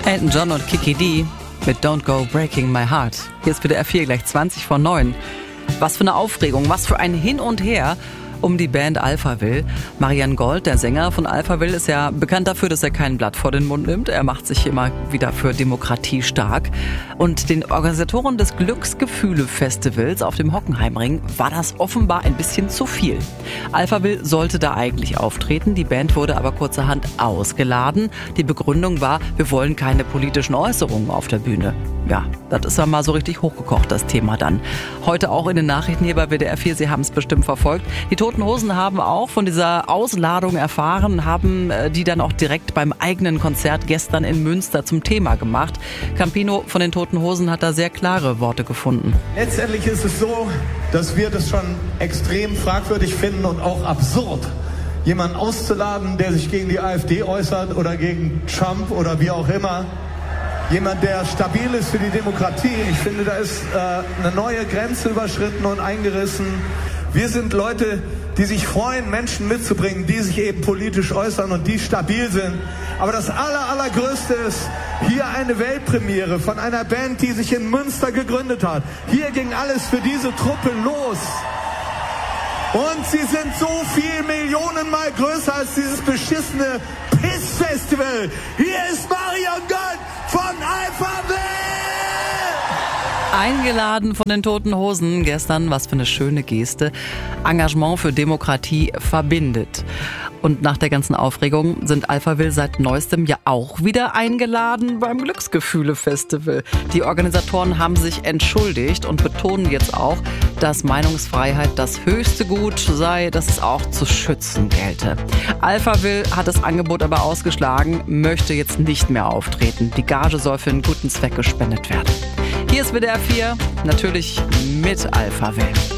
Elton John und Kiki D mit Don't Go Breaking My Heart. Hier ist WDR 4 gleich 20:09. Was für eine Aufregung, was für ein Hin und Her um die Band Alphaville. Marian Gold, der Sänger von Alphaville, ist ja bekannt dafür, dass er kein Blatt vor den Mund nimmt. Er macht sich immer wieder für Demokratie stark. Und den Organisatoren des Glücksgefühle-Festivals auf dem Hockenheimring war das offenbar ein bisschen zu viel. Alphaville sollte da eigentlich auftreten, die Band wurde aber kurzerhand ausgeladen. Die Begründung war, wir wollen keine politischen Äußerungen auf der Bühne. Ja, das ist ja mal so richtig hochgekocht, das Thema dann. Heute auch in den Nachrichten hier bei WDR 4, Sie haben es bestimmt verfolgt. Die Toten Hosen haben auch von dieser Ausladung erfahren, haben die dann auch direkt beim eigenen Konzert gestern in Münster zum Thema gemacht. Campino von den Toten Hosen hat da sehr klare Worte gefunden. Letztendlich ist es so, dass wir das schon extrem fragwürdig finden und auch absurd, jemanden auszuladen, der sich gegen die AfD äußert oder gegen Trump oder wie auch immer. Jemand, der stabil ist für die Demokratie. Ich finde, da ist eine neue Grenze überschritten und eingerissen. Wir sind Leute, die sich freuen, Menschen mitzubringen, die sich eben politisch äußern und die stabil sind. Aber das Allergrößte ist hier eine Weltpremiere von einer Band, die sich in Münster gegründet hat. Hier ging alles für diese Truppe los. Und sie sind so viel Millionenmal größer als dieses beschissene Piss-Festival. Hier ist Marian Gold von Alphaville! Eingeladen von den Toten Hosen gestern, was für eine schöne Geste. Engagement für Demokratie verbindet. Und nach der ganzen Aufregung sind Alphaville seit neuestem ja auch wieder eingeladen beim Glücksgefühle-Festival. Die Organisatoren haben sich entschuldigt und betonen jetzt auch, dass Meinungsfreiheit das höchste Gut sei, das es auch zu schützen gelte. Alphaville hat das Angebot aber ausgeschlagen, möchte jetzt nicht mehr auftreten. Die Gage soll für einen guten Zweck gespendet werden. Hier ist WDR 4, natürlich mit Alphaville.